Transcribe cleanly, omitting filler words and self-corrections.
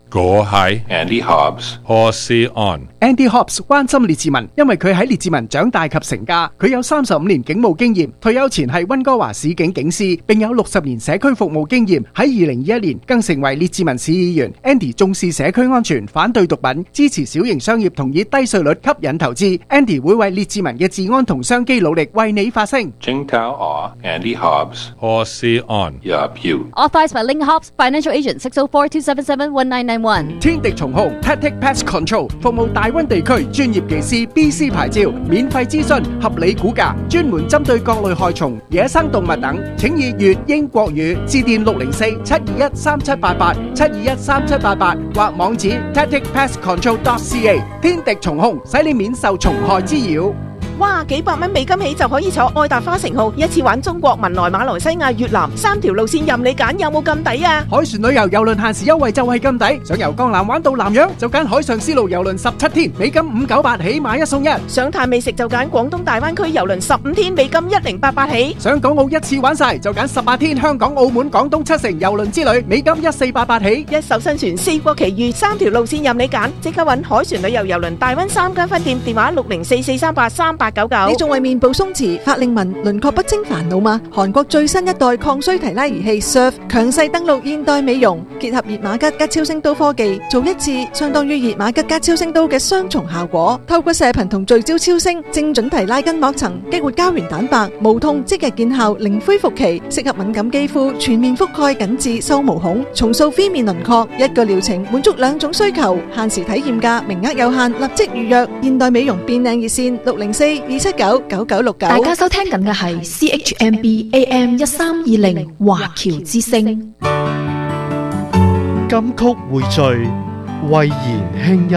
我係 Andy Hobbs。 何仕安。 Andy Hobbs 關心列治文，因為佢喺列治文長大及成家。佢有35年警務經驗，退休前係溫哥華市警警司，並有60年社區服務經驗。喺2021年更成為列治文市議員。Andy 重視社區安全，反對毒品，支持小型商業同以低稅率吸引投資。Andy 會為列治文嘅治安同商機努力，為你發聲。 Jingtao Andy Hobbs。 何仕安。 Yup, you. Authorized by Link Hobbs, Financial Agent 604-277-1991. 天敵蟲控 Tactic Pest Control 服務大溫地區專業技師 BC 牌照，免費諮詢，合理估價，專門針對各類害蟲、野生動物等。請以粵英國語致電604-721-3788 721-3788或網址 tacticpestcontrol.ca。 天敵蟲控使你免受蟲害滋擾。 哇！幾百蚊美金起就可以坐愛達花城號，一次玩中國、文萊、馬來西亞、越南3條路線任你揀，有冇咁抵啊？ 海船旅遊郵輪限時優惠就係咁抵，想由江南玩到南洋就揀海上絲路郵輪17天，美金598起，買一送一。 想嘆美食就揀廣東大灣區郵輪15天，美金1088起。 想港澳一次玩晒就揀18天香港、澳門、廣東7城郵輪之旅，美金1488起。 一艘新船4國奇遇3條路線任你揀，即刻揾海船旅遊郵輪大灣3間分店，電話604-438-3899。 你仲為面部鬆弛、法令紋、輪廓不清煩惱嗎？韓國最新一代抗衰提拉儀器 Surf 強勢登陸現代美容，結合熱瑪吉加超聲刀科技，做一次相當於熱瑪吉加超聲刀嘅雙重效果。透過射頻同聚焦超聲，精準提拉筋膜層，激活膠原蛋白，無痛即日見效，零恢復期，適合敏感肌膚，全面覆蓋緊致收毛孔，重塑phía面輪廓。一個療程滿足2種需求，限時體驗價，名額有限，立即預約。現代美容變靚熱線604-279-9969。 大家收聽緊嘅係 CHMB AM 1320華僑之聲。 金曲匯聚，慧言輕音。